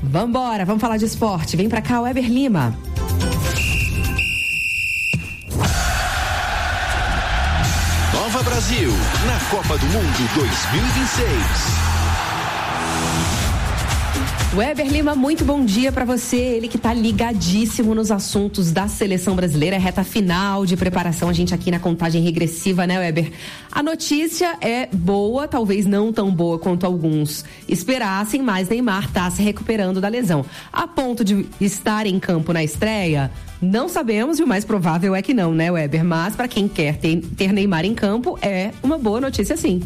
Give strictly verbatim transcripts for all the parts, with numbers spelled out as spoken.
Vambora, vamos falar de esporte. Vem pra cá, Weber Lima. Nova Brasil, na Copa do Mundo dois mil e vinte e seis. Weber Lima, muito bom dia para você. Ele que tá ligadíssimo nos assuntos da seleção brasileira, reta final de preparação, a gente aqui na contagem regressiva, né, Weber? A notícia é boa, talvez não tão boa quanto alguns esperassem, mas Neymar tá se recuperando da lesão. A ponto de estar em campo na estreia, não sabemos, e o mais provável é que não, né, Weber? Mas para quem quer ter, ter Neymar em campo, é uma boa notícia, sim.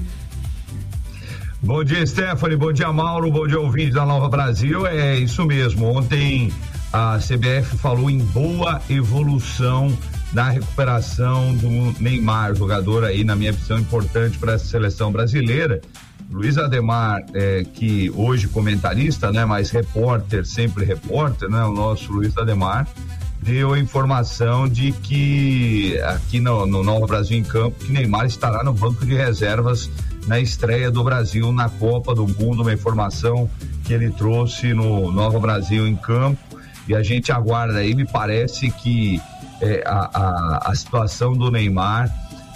Bom dia, Stephanie, bom dia, Mauro, bom dia, ouvintes da Nova Brasil. É isso mesmo, ontem a C B F falou em boa evolução na recuperação do Neymar, jogador aí, na minha visão, importante para essa seleção brasileira. Luiz Ademar, é, que hoje comentarista, né, mas repórter, sempre repórter, né, o nosso Luiz Ademar, deu a informação de que aqui no, no Nova Brasil em Campo, que Neymar estará no banco de reservas na estreia do Brasil na Copa do Mundo, uma informação que ele trouxe no Nova Brasil em Campo, e a gente aguarda aí. Me parece que é, a, a, a situação do Neymar,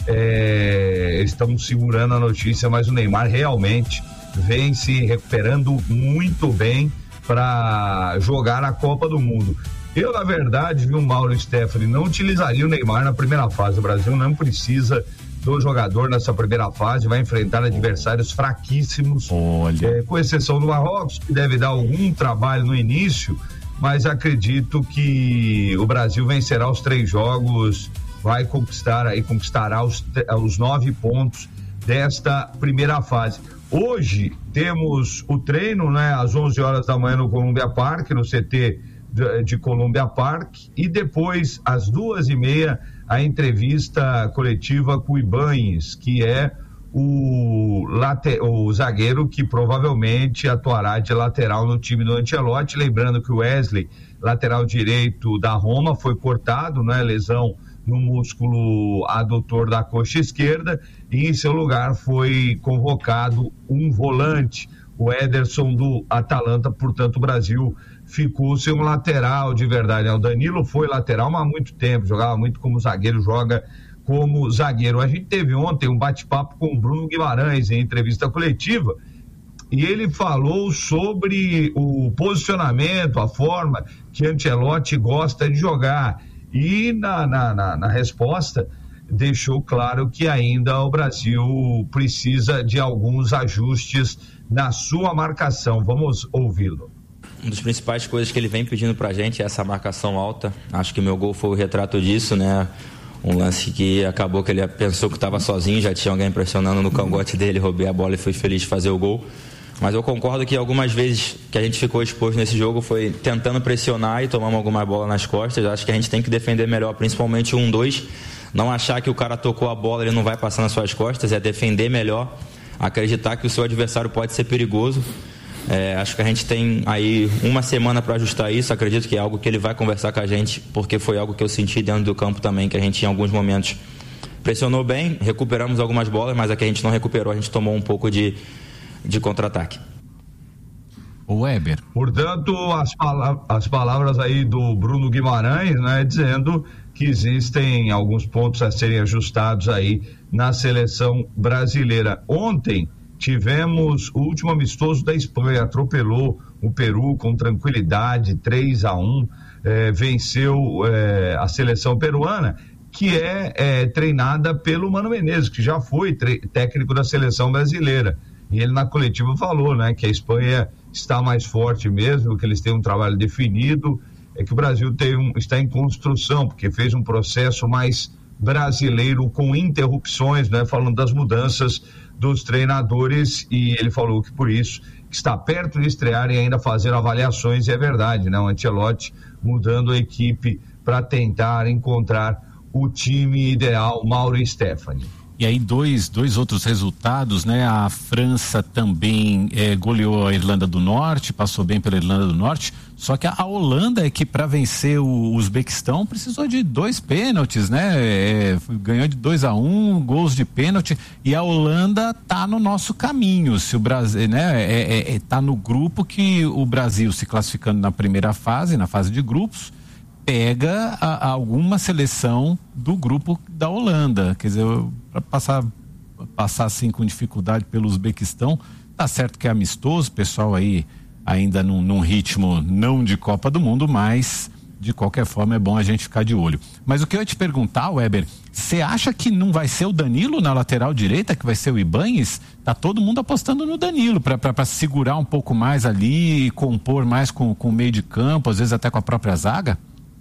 é, estamos segurando a notícia, mas o Neymar realmente vem se recuperando muito bem para jogar a Copa do Mundo. Eu, na verdade, viu, Mauro e Stephanie, não utilizaria o Neymar na primeira fase. O Brasil não precisa do jogador nessa primeira fase, vai enfrentar adversários fraquíssimos, é, com exceção do Marrocos, que deve dar algum trabalho no início, mas acredito que o Brasil vencerá os três jogos, vai conquistar aí, conquistará os, os nove pontos desta primeira fase. Hoje temos o treino, né, às onze horas da manhã no Columbia Park, no C T de, de Columbia Park, e depois às duas e meia a entrevista coletiva com o Ibañez, que é o, late, o zagueiro que provavelmente atuará de lateral no time do Ancelotti. Lembrando que o Wesley, lateral direito da Roma, foi cortado, né, lesão no músculo adutor da coxa esquerda, e em seu lugar foi convocado um volante, o Ederson do Atalanta. Portanto, o Brasil ficou sem um lateral de verdade. O Danilo foi lateral, mas há muito tempo, jogava muito como zagueiro, joga como zagueiro. A gente teve ontem um bate-papo com o Bruno Guimarães em entrevista coletiva, e ele falou sobre o posicionamento, a forma que Ancelotti gosta de jogar, e na, na, na, na resposta deixou claro que ainda o Brasil precisa de alguns ajustes na sua marcação. Vamos ouvi-lo. Uma das principais coisas que ele vem pedindo pra gente é essa marcação alta. Acho que meu gol foi o retrato disso, né? Um lance que acabou que ele pensou que estava sozinho, já tinha alguém pressionando no cangote dele, roubei a bola e fui feliz de fazer o gol. Mas eu concordo que algumas vezes que a gente ficou exposto nesse jogo foi tentando pressionar e tomamos alguma bola nas costas. Acho que a gente tem que defender melhor, principalmente o um dois. Não achar que o cara tocou a bola, ele não vai passar nas suas costas, é defender melhor, acreditar que o seu adversário pode ser perigoso. É, acho que a gente tem aí uma semana para ajustar isso. Acredito que é algo que ele vai conversar com a gente, porque foi algo que eu senti dentro do campo também, que a gente em alguns momentos pressionou bem, recuperamos algumas bolas, mas a que a gente não recuperou, a gente tomou um pouco de, de contra-ataque. O Weber. Portanto, as, pala- as palavras aí do Bruno Guimarães, né, dizendo que existem alguns pontos a serem ajustados aí na seleção brasileira. Ontem tivemos o último amistoso da Espanha, atropelou o Peru com tranquilidade, três a um, eh, venceu eh, a seleção peruana, que é, é treinada pelo Mano Menezes, que já foi tre- técnico da seleção brasileira. E ele na coletiva falou, né, que a Espanha está mais forte mesmo, que eles têm um trabalho definido, é que o Brasil tem um, está em construção, porque fez um processo mais brasileiro com interrupções, né, falando das mudanças dos treinadores, e ele falou que por isso está perto de estrear e ainda fazer avaliações, e é verdade, né, o Ancelotti mudando a equipe para tentar encontrar o time ideal. Mauro e Stephanie. E aí dois, dois outros resultados, né? A França também é, goleou a Irlanda do Norte, passou bem pela Irlanda do Norte, só que a, a Holanda é que para vencer o Uzbequistão precisou de dois pênaltis, né? É, ganhou de dois a um, gols de pênalti, e a Holanda tá no nosso caminho, se o Brasil, né? É, é, é, tá no grupo que o Brasil se classificando na primeira fase, na fase de grupos, pega a, a alguma seleção do grupo da Holanda, quer dizer, para passar, passar assim com dificuldade pelo Uzbequistão, tá certo que é amistoso, pessoal aí ainda num, num ritmo não de Copa do Mundo, mas de qualquer forma é bom a gente ficar de olho. Mas o que eu ia te perguntar, Weber, você acha que não vai ser o Danilo na lateral direita, que vai ser o Ibañez? Tá todo mundo apostando no Danilo para segurar um pouco mais ali e compor mais com, com o meio de campo, às vezes até com a própria zaga?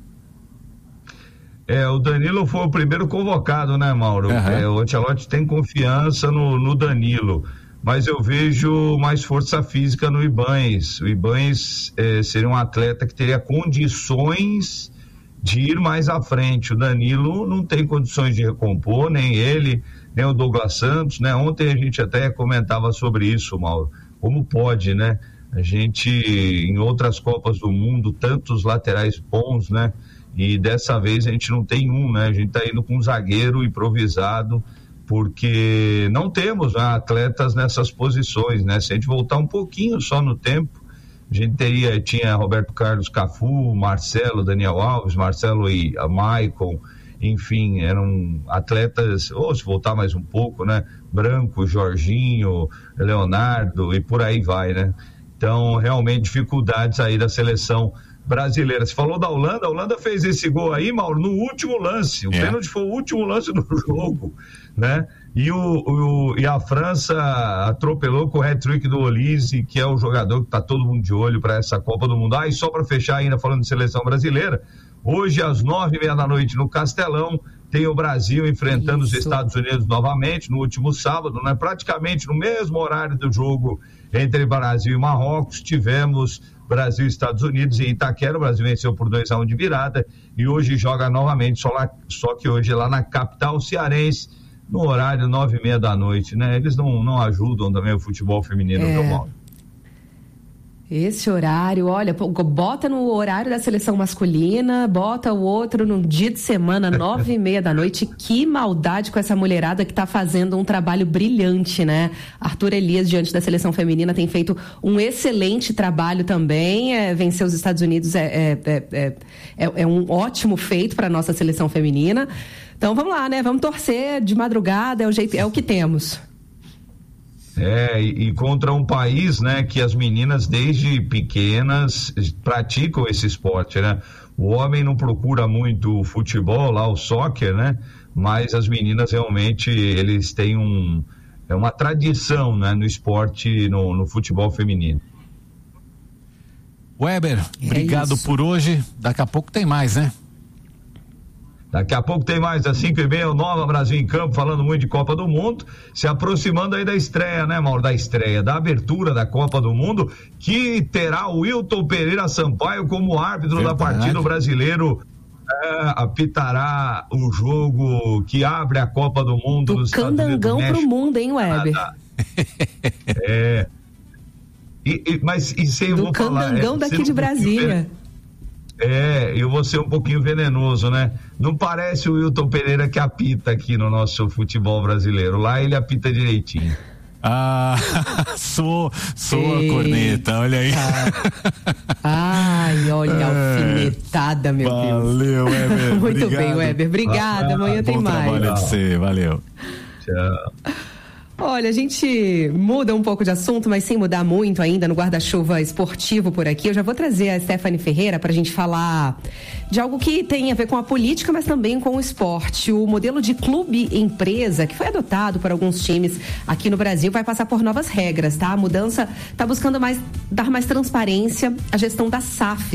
É, o Danilo foi o primeiro convocado, né, Mauro? Uhum. É, o Ancelotti tem confiança no, no Danilo, mas eu vejo mais força física no Ibañez. O Ibañez é, seria um atleta que teria condições de ir mais à frente. O Danilo não tem condições de recompor, nem ele, nem o Douglas Santos, né? Ontem a gente até comentava sobre isso, Mauro. Como pode, né? A gente, em outras Copas do Mundo, tantos laterais bons, né? E dessa vez a gente não tem um, né? A gente tá indo com um zagueiro improvisado, porque não temos, né, atletas nessas posições, né? Se a gente voltar um pouquinho só no tempo, a gente teria, tinha Roberto Carlos, Cafu, Marcelo, Daniel Alves, Marcelo e a Maicon, enfim, eram atletas, ou se voltar mais um pouco, né? Branco, Jorginho, Leonardo e por aí vai, né? Então, realmente, dificuldades aí da seleção brasileira. Você falou da Holanda, a Holanda fez esse gol aí, Mauro, no último lance. O é. pênalti foi o último lance do jogo, né? E, o, o, e a França atropelou com o hat-trick do Olise, que é o jogador que tá todo mundo de olho para essa Copa do Mundo. Ah, e só para fechar ainda falando de seleção brasileira, hoje às nove e meia da noite no Castelão, tem o Brasil enfrentando Isso. os Estados Unidos novamente, no último sábado, né? Praticamente no mesmo horário do jogo entre Brasil e Marrocos, tivemos Brasil e Estados Unidos em Itaquera. O Brasil venceu por dois a um de virada e hoje joga novamente, só, lá, só que hoje lá na capital cearense, no horário nove e meia da noite, né? Eles não, não ajudam também o futebol feminino é. do Mauro. Esse horário, olha, bota no horário da seleção masculina, bota o outro no dia de semana, nove e meia da noite. Que maldade com essa mulherada que tá fazendo um trabalho brilhante, né? Arthur Elias, diante da seleção feminina, tem feito um excelente trabalho também. É, vencer os Estados Unidos é, é, é, é, é um ótimo feito para a nossa seleção feminina. Então vamos lá, né? Vamos torcer de madrugada, é o jeito, é o que temos. É, e, e contra um país, né, que as meninas desde pequenas praticam esse esporte, né? O homem não procura muito o futebol, lá o soccer, né? Mas as meninas realmente, eles têm um, é uma tradição, né, no esporte, no, no futebol feminino. Weber, é obrigado isso. por hoje. Daqui a pouco tem mais, né? Daqui a pouco tem mais, às cinco e meia, o Nova Brasil em Campo, falando muito de Copa do Mundo, se aproximando aí da estreia, né, Mauro? Da estreia, da abertura da Copa do Mundo, que terá o Wilton Pereira Sampaio como árbitro Verdade. da partida. O brasileiro é, apitará o jogo que abre a Copa do Mundo. Do candangão pro mundo, hein, Weber? É. E, e, mas isso aí eu Do vou falar. Do candangão é, daqui de Brasília. É, eu vou ser um pouquinho venenoso, né? Não parece o Wilton Pereira que apita aqui no nosso futebol brasileiro. Lá ele apita direitinho. Ah, sou, sou a corneta, olha aí. Ai, olha a alfinetada, meu valeu, Deus. Valeu, Weber. Muito obrigado. bem, Weber. Obrigada, ah, amanhã tem mais. Bom trabalho de você, valeu. Tchau. Olha, a gente muda um pouco de assunto, mas sem mudar muito ainda no guarda-chuva esportivo por aqui. Eu já vou trazer a Stephanie Ferreira para a gente falar de algo que tem a ver com a política, mas também com o esporte. O modelo de clube-empresa, que foi adotado por alguns times aqui no Brasil, vai passar por novas regras, tá? A mudança está buscando mais, dar mais transparência à gestão das S A Fs,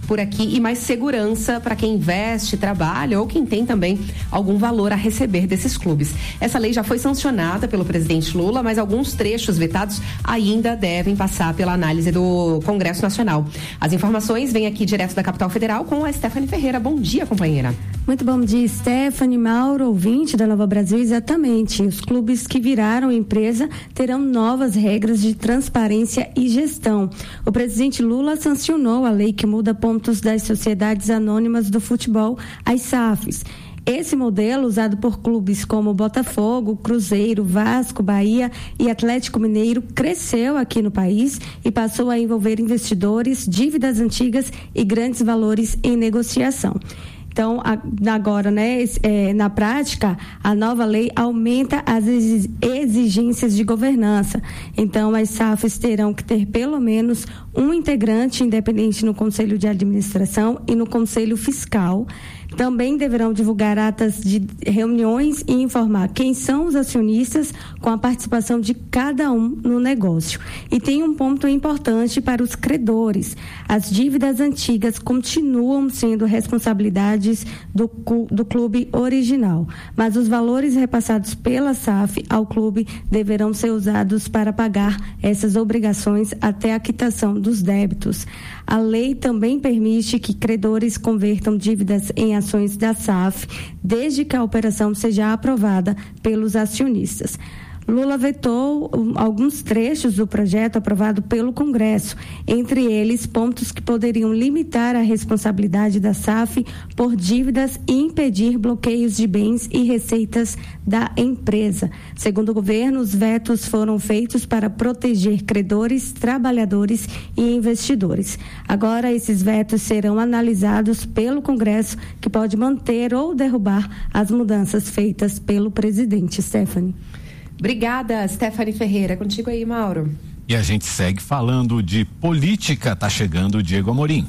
por aqui e mais segurança para quem investe, trabalha ou quem tem também algum valor a receber desses clubes. Essa lei já foi sancionada pelo presidente Lula, mas alguns trechos vetados ainda devem passar pela análise do Congresso Nacional. As informações vêm aqui direto da capital federal com a Stephanie Ferreira. Bom dia, companheira. Muito bom dia, Stephanie, Mauro, ouvinte da Nova Brasil. Exatamente, os clubes que viraram empresa terão novas regras de transparência e gestão. O presidente Lula sancionou a lei que muda pontos das sociedades anônimas do futebol, as S A Fs. Esse modelo, usado por clubes como Botafogo, Cruzeiro, Vasco, Bahia e Atlético Mineiro, cresceu aqui no país e passou a envolver investidores, dívidas antigas e grandes valores em negociação. Então, agora, né, é, na prática, a nova lei aumenta as exigências de governança. Então, as S A Fs terão que ter pelo menos um integrante independente no Conselho de Administração e no Conselho Fiscal. Também deverão divulgar atas de reuniões e informar quem são os acionistas com a participação de cada um no negócio. E tem um ponto importante para os credores. As dívidas antigas continuam sendo responsabilidades do, do clube original, mas os valores repassados pela S A F ao clube deverão ser usados para pagar essas obrigações até a quitação dos débitos. A lei também permite que credores convertam dívidas em ações da S A F, desde que a operação seja aprovada pelos acionistas. Lula vetou alguns trechos do projeto aprovado pelo Congresso, entre eles pontos que poderiam limitar a responsabilidade da S A F por dívidas e impedir bloqueios de bens e receitas da empresa. Segundo o governo, os vetos foram feitos para proteger credores, trabalhadores e investidores. Agora, esses vetos serão analisados pelo Congresso, que pode manter ou derrubar as mudanças feitas pelo presidente. Stephanie. Obrigada, Stephanie Ferreira. Contigo aí, Mauro. E a gente segue falando de política. Tá chegando o Diego Amorim.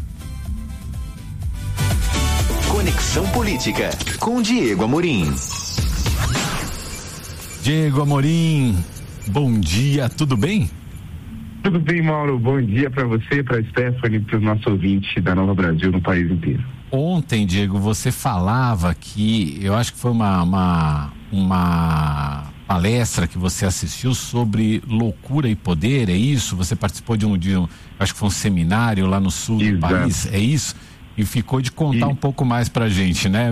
Conexão Política com Diego Amorim. Diego Amorim, bom dia, tudo bem? Tudo bem, Mauro. Bom dia para você, para a Stephanie, para o nosso ouvinte da Nova Brasil no país inteiro. Ontem, Diego, você falava que, eu acho que foi uma, uma, uma palestra que você assistiu sobre loucura e poder, é isso? Você participou de um, de um acho que foi um seminário lá no sul Exato. do país, é isso? E ficou de contar e... um pouco mais pra gente, né?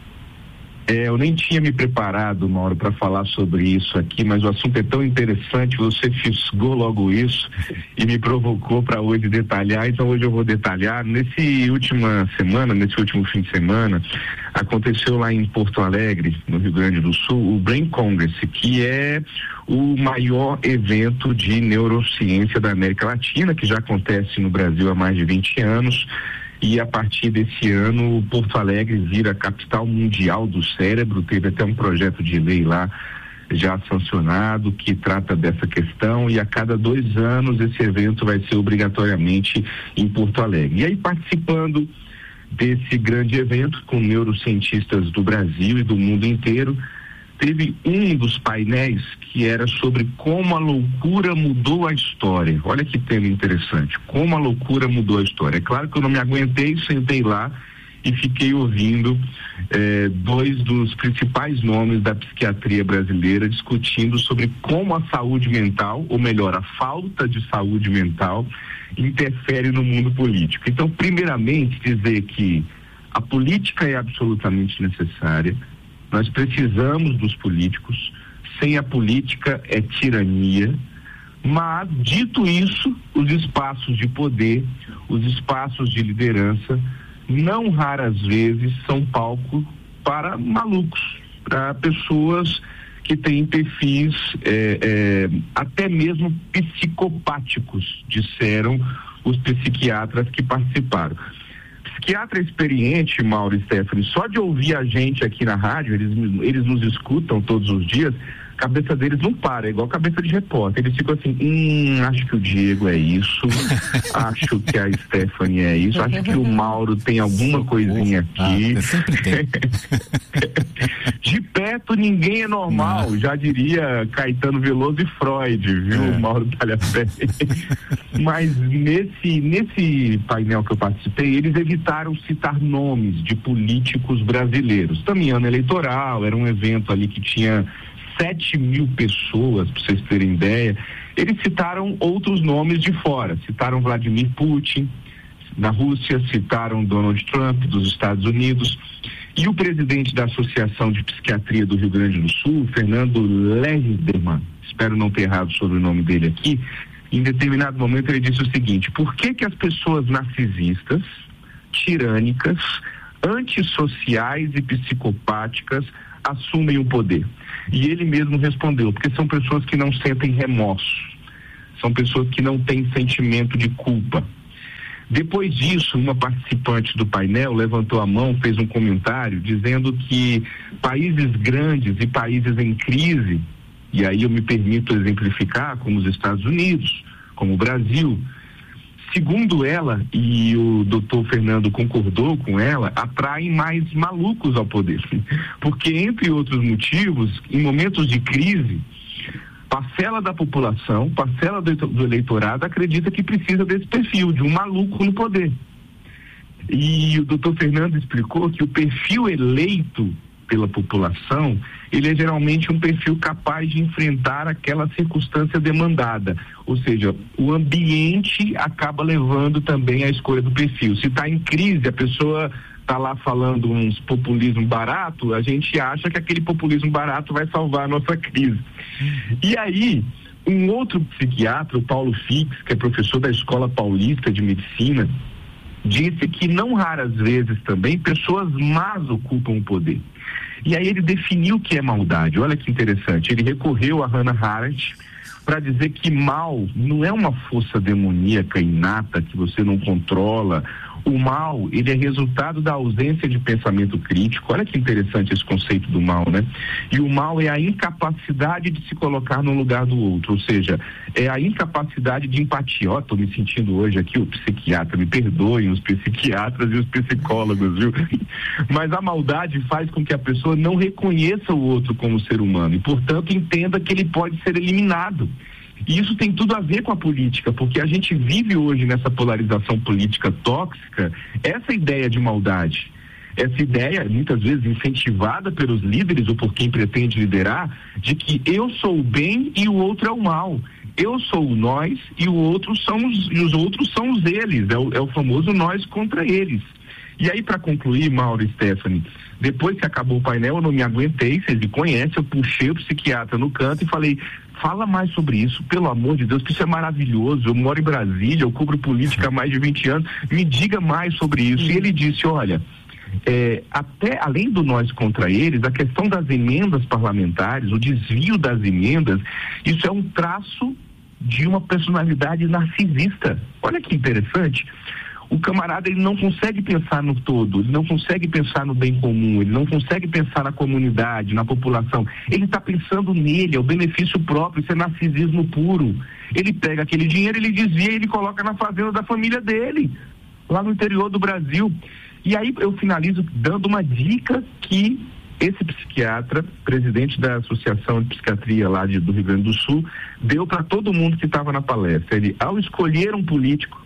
É, eu nem tinha me preparado, Mauro, para falar sobre isso aqui, mas o assunto é tão interessante, você fisgou logo isso e me provocou para hoje detalhar, então hoje eu vou detalhar. Nesse última semana, nesse último fim de semana, aconteceu lá em Porto Alegre, no Rio Grande do Sul, o Brain Congress, que é o maior evento de neurociência da América Latina, que já acontece no Brasil há mais de vinte anos. E a partir desse ano, Porto Alegre vira a capital mundial do cérebro. Teve até um projeto de lei lá já sancionado que trata dessa questão, e a cada dois anos esse evento vai ser obrigatoriamente em Porto Alegre. E aí, participando desse grande evento com neurocientistas do Brasil e do mundo inteiro, teve um dos painéis que era sobre como a loucura mudou a história. Olha que tema interessante, como a loucura mudou a história. É claro que eu não me aguentei, sentei lá e fiquei ouvindo eh, dois dos principais nomes da psiquiatria brasileira discutindo sobre como a saúde mental, ou melhor, a falta de saúde mental, interfere no mundo político. Então, primeiramente, dizer que a política é absolutamente necessária. Nós precisamos dos políticos, sem a política é tirania, mas, dito isso, os espaços de poder, os espaços de liderança, não raras vezes são palco para malucos, para pessoas que têm perfis é, é, até mesmo psicopáticos, disseram os psiquiatras que participaram. Psiquiatra experiente, Mauro e Stephanie, só de ouvir a gente aqui na rádio, eles, eles nos escutam todos os dias, a cabeça deles não para, é igual cabeça de repórter. Eles ficam assim, hum, acho que o Diego é isso, acho que a Stephanie é isso, acho que o Mauro tem alguma coisinha aqui. Ah, sempre tem. De perto ninguém é normal, não. Já diria Caetano Veloso e Freud, viu, é. Mauro Talhaferri. Mas nesse, nesse painel que eu participei, eles evitaram citar nomes de políticos brasileiros. Também ano eleitoral, era um evento ali que tinha sete mil pessoas, para vocês terem ideia. Eles citaram outros nomes de fora, citaram Vladimir Putin na Rússia, citaram Donald Trump dos Estados Unidos, e o presidente da Associação de Psiquiatria do Rio Grande do Sul, Fernando Lederman, espero não ter errado sobre o nome dele aqui, em determinado momento ele disse o seguinte: por que que as pessoas narcisistas, tirânicas, antissociais e psicopáticas assumem o poder? E ele mesmo respondeu: porque são pessoas que não sentem remorso, são pessoas que não têm sentimento de culpa. Depois disso, uma participante do painel levantou a mão, fez um comentário dizendo que países grandes e países em crise, e aí eu me permito exemplificar, como os Estados Unidos, como o Brasil, segundo ela, e o doutor Fernando concordou com ela, atraem mais malucos ao poder. Porque, entre outros motivos, em momentos de crise, parcela da população, parcela do, do eleitorado acredita que precisa desse perfil, de um maluco no poder. E o doutor Fernando explicou que o perfil eleito pela população, ele é geralmente um perfil capaz de enfrentar aquela circunstância demandada. Ou seja, o ambiente acaba levando também à escolha do perfil. Se está em crise, a pessoa está lá falando uns populismo barato, a gente acha que aquele populismo barato vai salvar a nossa crise. E aí, um outro psiquiatra, o Paulo Fix, que é professor da Escola Paulista de Medicina, disse que não raras vezes também pessoas más ocupam o poder. E aí ele definiu o que é maldade. Olha que interessante. Ele recorreu a Hannah Arendt para dizer que mal não é uma força demoníaca inata que você não controla. O mal, ele é resultado da ausência de pensamento crítico. Olha que interessante esse conceito do mal, né? E o mal é a incapacidade de se colocar no lugar do outro, ou seja, é a incapacidade de empatia. Ó, tô me sentindo hoje aqui o psiquiatra, me perdoem os psiquiatras e os psicólogos, viu? Mas a maldade faz com que a pessoa não reconheça o outro como ser humano e, portanto, entenda que ele pode ser eliminado. E isso tem tudo a ver com a política, porque a gente vive hoje nessa polarização política tóxica, essa ideia de maldade, essa ideia, muitas vezes incentivada pelos líderes ou por quem pretende liderar, de que eu sou o bem e o outro é o mal. Eu sou o nós e o outro são os, e os outros são os eles, é o, é o famoso nós contra eles. E aí, para concluir, Mauro e Stephanie, depois que acabou o painel, eu não me aguentei, vocês me conhecem, eu puxei o psiquiatra no canto e falei: fala mais sobre isso, pelo amor de Deus, que isso é maravilhoso, eu moro em Brasília, eu cubro política há mais de vinte anos, me diga mais sobre isso. E ele disse: olha, é, até além do nós contra eles, a questão das emendas parlamentares, o desvio das emendas, isso é um traço de uma personalidade narcisista. Olha que interessante. O camarada, ele não consegue pensar no todo, ele não consegue pensar no bem comum, ele não consegue pensar na comunidade, na população. Ele está pensando nele, é o benefício próprio, isso é narcisismo puro. Ele pega aquele dinheiro, ele desvia e ele coloca na fazenda da família dele, lá no interior do Brasil. E aí eu finalizo dando uma dica que esse psiquiatra, presidente da Associação de Psiquiatria lá de, do Rio Grande do Sul, deu para todo mundo que estava na palestra. Ele, ao escolher um político,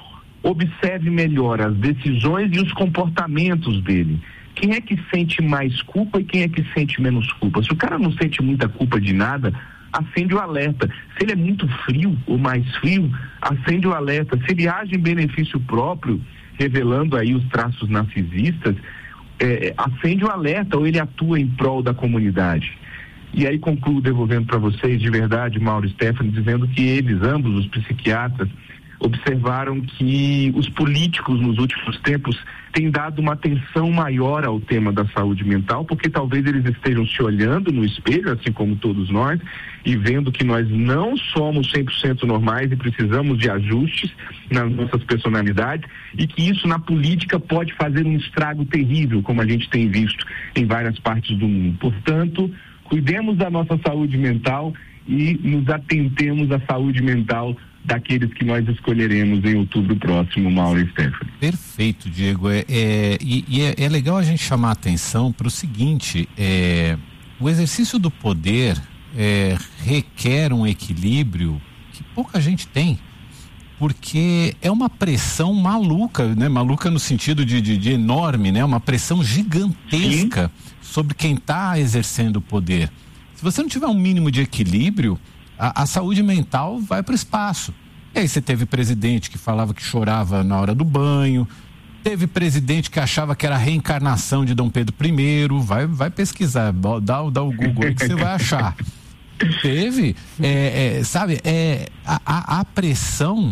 observe melhor as decisões e os comportamentos dele. Quem é que sente mais culpa e quem é que sente menos culpa? Se o cara não sente muita culpa de nada, acende o alerta. Se ele é muito frio ou mais frio, acende o alerta. Se ele age em benefício próprio, revelando aí os traços narcisistas, é, acende o alerta, ou ele atua em prol da comunidade. E aí concluo devolvendo para vocês, de verdade, Mauro e Stephanie, dizendo que eles, ambos os psiquiatras, observaram que os políticos nos últimos tempos têm dado uma atenção maior ao tema da saúde mental, porque talvez eles estejam se olhando no espelho, assim como todos nós, e vendo que nós não somos cem por cento normais e precisamos de ajustes nas nossas personalidades, e que isso na política pode fazer um estrago terrível, como a gente tem visto em várias partes do mundo. Portanto, cuidemos da nossa saúde mental e nos atentemos à saúde mental daqueles que nós escolheremos em outubro próximo, Mauro e Stephanie. Perfeito, Diego. É, é, e e é, é legal a gente chamar a atenção para o seguinte, é, o exercício do poder é, requer um equilíbrio que pouca gente tem, porque é uma pressão maluca, né? Maluca no sentido de, de, de enorme, né? Uma pressão gigantesca Sim. sobre quem está exercendo o poder. Se você não tiver um mínimo de equilíbrio, a, a saúde mental vai para o espaço. E aí você teve presidente que falava que chorava na hora do banho, teve presidente que achava que era a reencarnação de Dom Pedro I, vai, vai pesquisar, dá, dá o Google aí que você vai achar. Teve, é, é, sabe, é, a, a pressão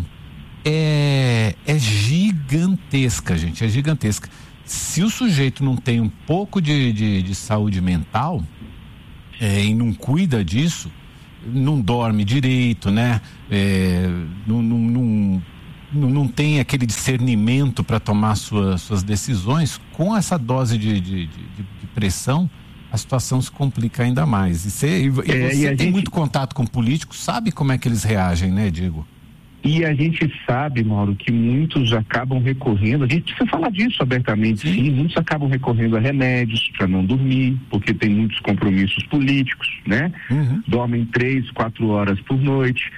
é, é gigantesca, gente, é gigantesca. Se o sujeito não tem um pouco de, de, de saúde mental é, e não cuida disso, não dorme direito, né? É, não, não, não, não, não tem aquele discernimento para tomar sua, suas decisões, com essa dose de, de, de, de pressão, a situação se complica ainda mais. E você, e você é, e tem gente... muito contato com políticos, sabe como é que eles reagem, né, Diego? E a gente sabe, Mauro, que muitos acabam recorrendo, a gente precisa falar disso abertamente, sim, sim muitos acabam recorrendo a remédios para não dormir, porque tem muitos compromissos políticos, né? Uhum. Dormem três, quatro horas por noite.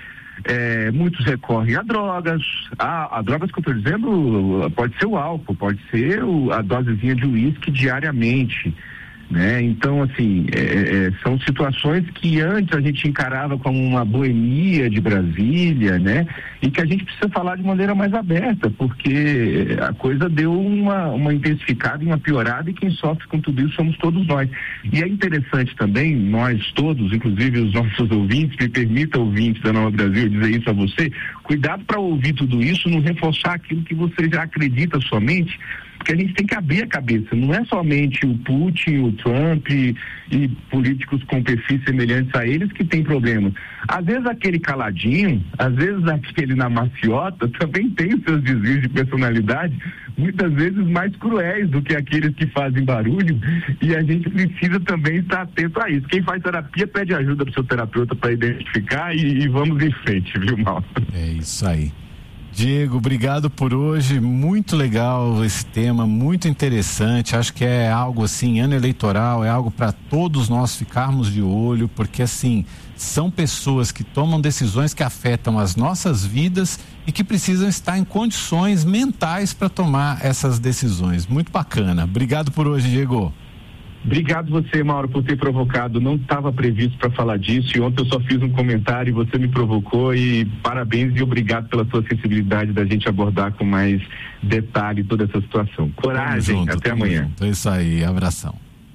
É, muitos recorrem a drogas, a, a drogas que eu estou dizendo, pode ser o álcool, pode ser o, a dosezinha de uísque diariamente, né? Então, assim, é, é, são situações que antes a gente encarava como uma boemia de Brasília, né? E que a gente precisa falar de maneira mais aberta, porque a coisa deu uma, uma intensificada e uma piorada, e quem sofre com tudo isso somos todos nós. E é interessante também, nós todos, inclusive os nossos ouvintes, me permita, ouvintes da Nova Brasil, dizer isso a você, cuidado para ouvir tudo isso, não reforçar aquilo que você já acredita somente, porque a gente tem que abrir a cabeça, não é somente o Putin, o Trump e, e políticos com perfis semelhantes a eles que tem problemas. Às vezes aquele caladinho, às vezes aquele na maciota também tem os seus desvios de personalidade, muitas vezes mais cruéis do que aqueles que fazem barulho, e a gente precisa também estar atento a isso. Quem faz terapia pede ajuda do seu terapeuta para identificar e, e vamos em frente, viu, Mauro? É isso aí. Diego, obrigado por hoje, muito legal esse tema, muito interessante, acho que é algo assim, ano eleitoral, é algo para todos nós ficarmos de olho, porque assim, são pessoas que tomam decisões que afetam as nossas vidas e que precisam estar em condições mentais para tomar essas decisões. Muito bacana, obrigado por hoje, Diego. Obrigado você, Mauro, por ter provocado. Não estava previsto para falar disso, e ontem eu só fiz um comentário e você me provocou, e parabéns e obrigado pela sua sensibilidade da gente abordar com mais detalhe toda essa situação. Coragem, junto, até amanhã. Junto. É isso aí, abração.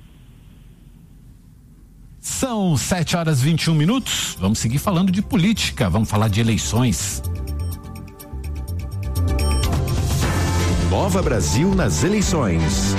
São sete horas e vinte e um minutos, vamos seguir falando de política, vamos falar de eleições. Nova Brasil nas eleições.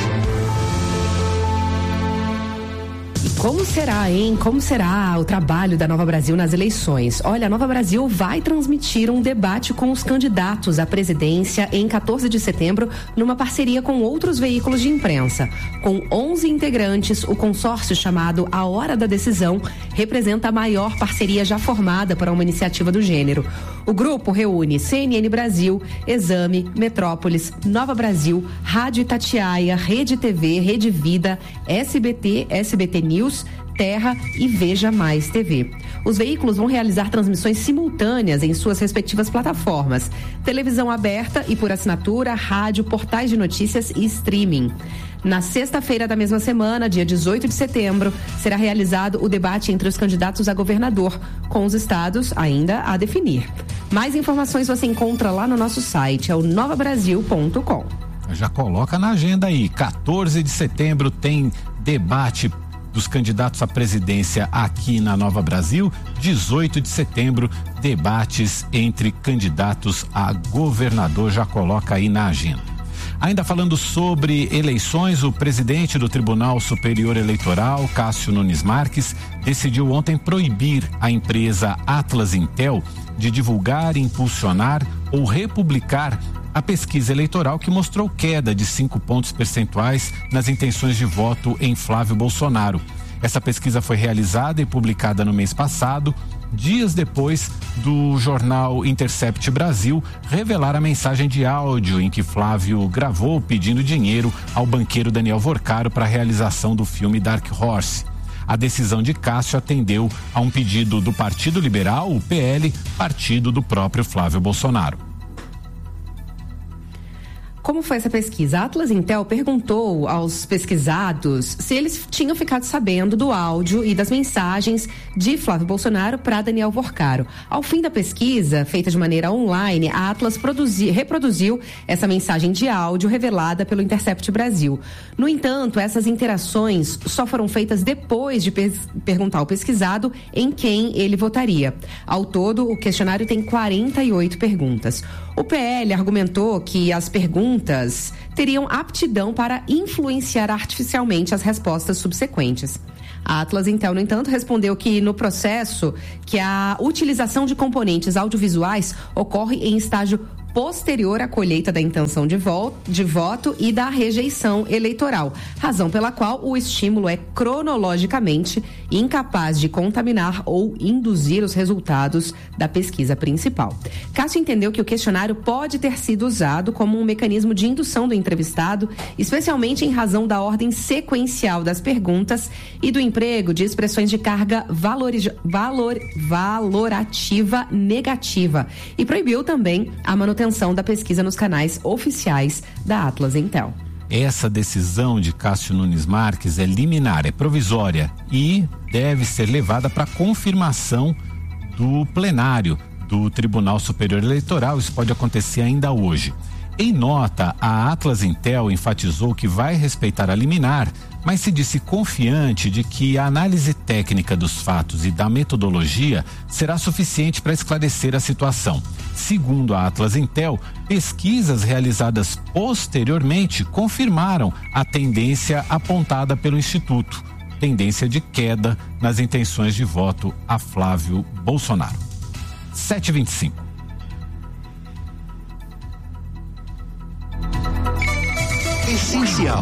Como será, hein? Como será o trabalho da Nova Brasil nas eleições? Olha, a Nova Brasil vai transmitir um debate com os candidatos à presidência em quatorze de setembro, numa parceria com outros veículos de imprensa. Com onze integrantes, o consórcio chamado A Hora da Decisão representa a maior parceria já formada para uma iniciativa do gênero. O grupo reúne C N N Brasil, Exame, Metrópolis, Nova Brasil, Rádio Itatiaia, Rede T V, Rede Vida, S B T, S B T News, Terra e Veja Mais T V. Os veículos vão realizar transmissões simultâneas em suas respectivas plataformas: televisão aberta e por assinatura, rádio, portais de notícias e streaming. Na sexta-feira da mesma semana, dia dezoito de setembro, será realizado o debate entre os candidatos a governador, com os estados ainda a definir. Mais informações você encontra lá no nosso site, é o nova brasil ponto com. Já coloca na agenda aí, quatorze de setembro tem debate dos candidatos à presidência aqui na Nova Brasil, dezoito de setembro, debates entre candidatos a governador, já coloca aí na agenda. Ainda falando sobre eleições, o presidente do Tribunal Superior Eleitoral, Cássio Nunes Marques, decidiu ontem proibir a empresa Atlas Intel de divulgar, impulsionar ou republicar a pesquisa eleitoral que mostrou queda de cinco pontos percentuais nas intenções de voto em Flávio Bolsonaro. Essa pesquisa foi realizada e publicada no mês passado, dias depois do jornal Intercept Brasil revelar a mensagem de áudio em que Flávio gravou pedindo dinheiro ao banqueiro Daniel Vorcaro para a realização do filme Dark Horse. A decisão de Cássio atendeu a um pedido do Partido Liberal, o P L, partido do próprio Flávio Bolsonaro. Como foi essa pesquisa? A Atlas Intel perguntou aos pesquisados se eles tinham ficado sabendo do áudio e das mensagens de Flávio Bolsonaro para Daniel Vorcaro. Ao fim da pesquisa, feita de maneira online, a Atlas produzi, reproduziu essa mensagem de áudio revelada pelo Intercept Brasil. No entanto, essas interações só foram feitas depois de pes- perguntar ao pesquisado em quem ele votaria. Ao todo, o questionário tem quarenta e oito perguntas. O P L argumentou que as perguntas teriam aptidão para influenciar artificialmente as respostas subsequentes. A Atlas Intel, no entanto, respondeu que no processo que a utilização de componentes audiovisuais ocorre em estágio posterior à colheita da intenção de, vo- de voto e da rejeição eleitoral, razão pela qual o estímulo é cronologicamente incapaz de contaminar ou induzir os resultados da pesquisa principal. Cássio entendeu que o questionário pode ter sido usado como um mecanismo de indução do entrevistado, especialmente em razão da ordem sequencial das perguntas e do emprego de expressões de carga valori- valor- valorativa negativa, e proibiu também a manutenção da pesquisa nos canais oficiais da Atlas Intel. Essa decisão de Cássio Nunes Marques é liminar, é provisória e deve ser levada para confirmação do plenário do Tribunal Superior Eleitoral. Isso pode acontecer ainda hoje. Em nota, a Atlas Intel enfatizou que vai respeitar a liminar, mas se disse confiante de que a análise técnica dos fatos e da metodologia será suficiente para esclarecer a situação. Segundo a Atlas Intel, pesquisas realizadas posteriormente confirmaram a tendência apontada pelo Instituto, tendência de queda nas intenções de voto a Flávio Bolsonaro. sete e vinte e cinco. Essencial.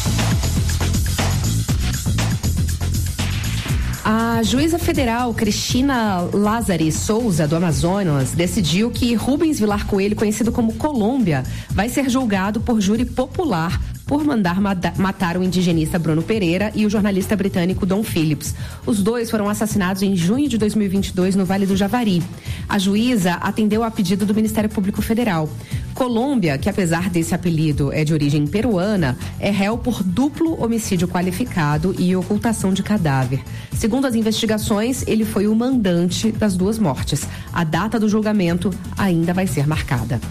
A juíza federal Cristina Lázari Souza, do Amazonas, decidiu que Rubens Vilar Coelho, conhecido como Colômbia, vai ser julgado por júri popular por mandar matar o indigenista Bruno Pereira e o jornalista britânico Dom Phillips. Os dois foram assassinados em junho de dois mil e vinte e dois no Vale do Javari. A juíza atendeu a pedido do Ministério Público Federal. Colômbia, que apesar desse apelido é de origem peruana, é réu por duplo homicídio qualificado e ocultação de cadáver. Segundo as investigações, ele foi o mandante das duas mortes. A data do julgamento ainda vai ser marcada.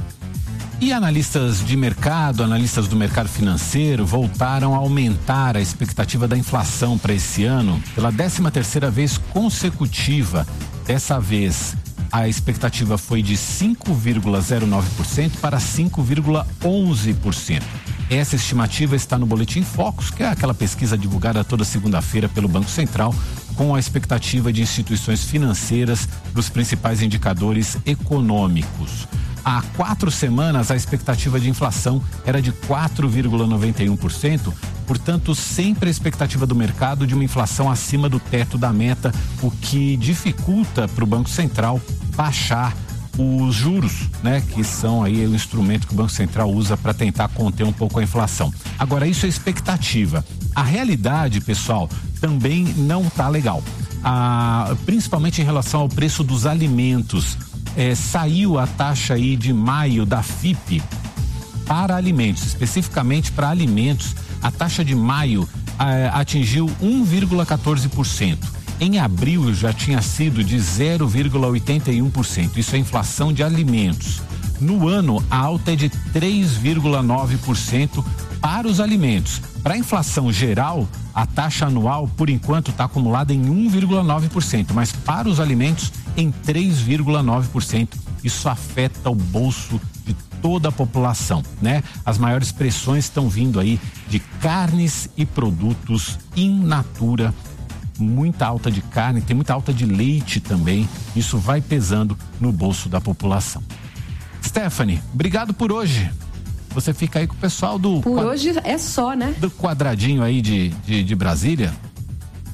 E analistas de mercado, analistas do mercado financeiro voltaram a aumentar a expectativa da inflação para esse ano pela décima terceira vez consecutiva. Dessa vez, a expectativa foi de cinco vírgula zero nove por cento para cinco vírgula onze por cento. Essa estimativa está no Boletim Focus, que é aquela pesquisa divulgada toda segunda-feira pelo Banco Central, com a expectativa de instituições financeiras dos principais indicadores econômicos. Há quatro semanas, a expectativa de inflação era de quatro vírgula noventa e um por cento, portanto, sempre a expectativa do mercado de uma inflação acima do teto da meta, o que dificulta para o Banco Central baixar os juros, né, que são aí o instrumento que o Banco Central usa para tentar conter um pouco a inflação. Agora, isso é expectativa. A realidade, pessoal, também não está legal. Ah, principalmente em relação ao preço dos alimentos. É, saiu a taxa aí de maio da F I P para alimentos, especificamente para alimentos, a taxa de maio é, atingiu um vírgula quatorze por cento. Em abril já tinha sido de zero vírgula oitenta e um por cento. Isso é inflação de alimentos. No ano, a alta é de três vírgula nove por cento para os alimentos. Para a inflação geral, a taxa anual, por enquanto, está acumulada em um vírgula nove por cento, mas para os alimentos, em três vírgula nove por cento. Isso afeta o bolso de toda a população, né? As maiores pressões estão vindo aí de carnes e produtos in natura. Muita alta de carne, tem muita alta de leite também. Isso vai pesando no bolso da população. Stephanie, obrigado por hoje. Você fica aí com o pessoal do... Por quadr... hoje é só, né? Do quadradinho aí de, de, de Brasília.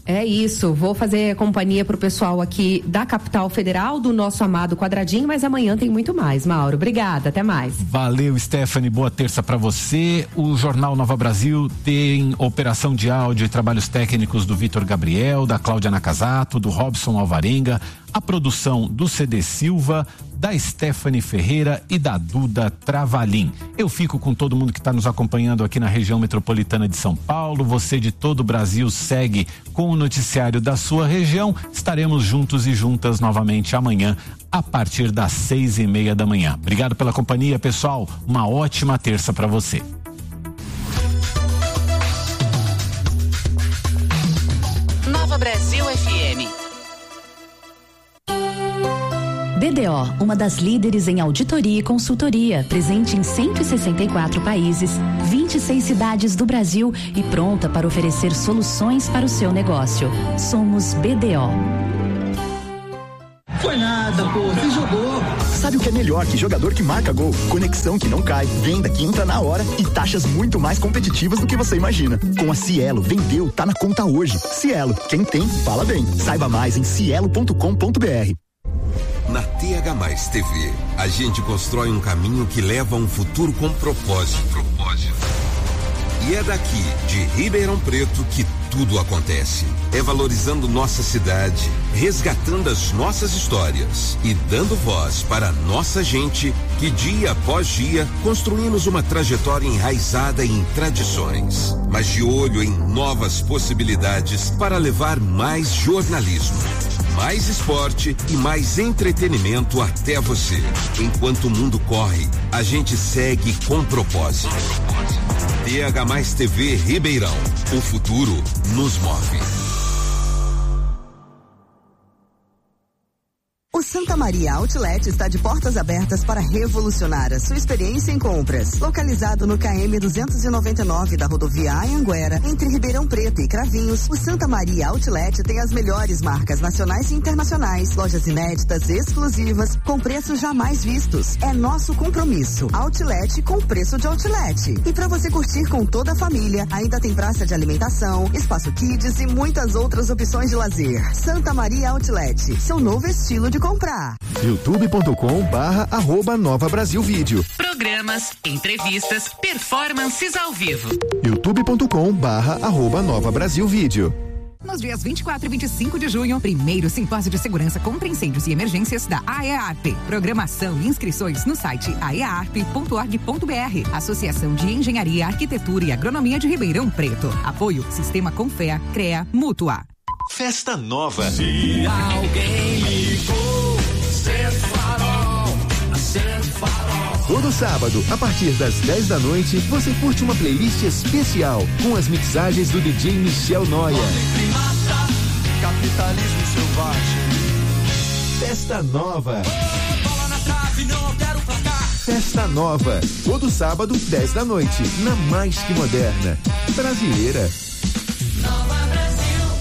É isso, vou fazer companhia pro pessoal aqui da capital federal, do nosso amado Quadradinho, mas amanhã tem muito mais, Mauro. Obrigada, até mais. Valeu, Stephanie, boa terça para você. O Jornal Nova Brasil tem operação de áudio e trabalhos técnicos do Vitor Gabriel, da Cláudia Nakazato, do Robson Alvarenga, a produção do C D Silva, da Stephanie Ferreira e da Duda Travalim. Eu fico com todo mundo que está nos acompanhando aqui na região metropolitana de São Paulo. Você de todo o Brasil segue com o noticiário da sua região. Estaremos juntos e juntas novamente amanhã a partir das seis e meia da manhã. Obrigado pela companhia, pessoal. Uma ótima terça para você. Nova Brasil F M. B D O, uma das líderes em auditoria e consultoria, presente em cento e sessenta e quatro países, vinte e seis cidades do Brasil e pronta para oferecer soluções para o seu negócio. Somos B D O. Foi nada, pô, você jogou. Sabe o que é melhor que jogador que marca gol? Conexão que não cai, venda que entra na hora e taxas muito mais competitivas do que você imagina. Com a Cielo, vendeu, tá na conta hoje. Cielo, quem tem, fala bem. Saiba mais em cielo ponto com ponto br. Na T H mais T V, a gente constrói um caminho que leva a um futuro com propósito. propósito. E é daqui, de Ribeirão Preto, que tudo acontece. É valorizando nossa cidade, resgatando as nossas histórias e dando voz para a nossa gente que dia após dia construímos uma trajetória enraizada em tradições, mas de olho em novas possibilidades para levar mais jornalismo, mais esporte e mais entretenimento até você. Enquanto o mundo corre, a gente segue com propósito. T H mais T V Ribeirão. O futuro nos move. O Santa Maria Outlet está de portas abertas para revolucionar a sua experiência em compras. Localizado no K M duzentos e noventa e nove da rodovia Anhanguera, entre Ribeirão Preto e Cravinhos, o Santa Maria Outlet tem as melhores marcas nacionais e internacionais, lojas inéditas e exclusivas, com preços jamais vistos. É nosso compromisso. Outlet com preço de outlet. E para você curtir com toda a família, ainda tem praça de alimentação, espaço kids e muitas outras opções de lazer. Santa Maria Outlet, seu novo estilo de comprar. youtube ponto com barra arroba Nova Brasil Vídeo. Programas, entrevistas, performances ao vivo. youtube ponto com barra arroba Nova Brasil Vídeo. Nos dias vinte e quatro e vinte e cinco de junho, primeiro simpósio de segurança contra incêndios e emergências da A E A R P. Programação e inscrições no site a e a r p ponto org ponto b r. Associação de Engenharia, Arquitetura e Agronomia de Ribeirão Preto. Apoio Sistema Confea, CREA, Mútua. Festa Nova. Se alguém ligou, ser farol, ser farol. Todo sábado, a partir das dez da noite, você curte uma playlist especial com as mixagens do D J Michel Noia. Capitalismo selvagem. Festa Nova. Oh, bola na trave, não quero placar. Festa Nova. Todo sábado, dez da noite, na Mais Que Moderna. Brasileira. Nova Brasil.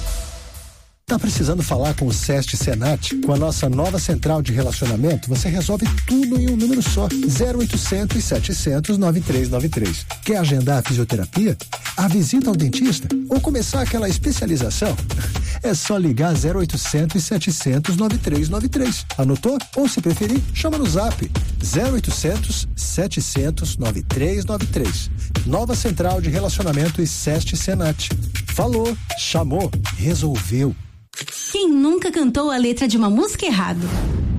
Tá precisando falar com o SEST Senat? Com a nossa nova central de relacionamento, você resolve tudo em um número só. zero oitocentos, setecentos, noventa e três noventa e três. Quer agendar a fisioterapia? A visita ao dentista? Ou começar aquela especialização? É só ligar zero oitocentos, setecentos, noventa e três noventa e três. Anotou? Ou se preferir, chama no zap zero oitocentos, setecentos, noventa e três noventa e três. Nova central de relacionamento e SEST Senat. Falou, chamou, resolveu. Quem nunca cantou a letra de uma música errado?